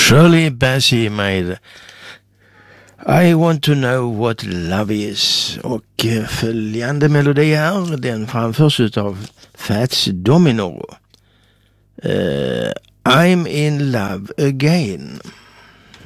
Shirley Bassey med I want to know what love is. Och följande melodi här, den framförs av Fats Domino. I'm in love again.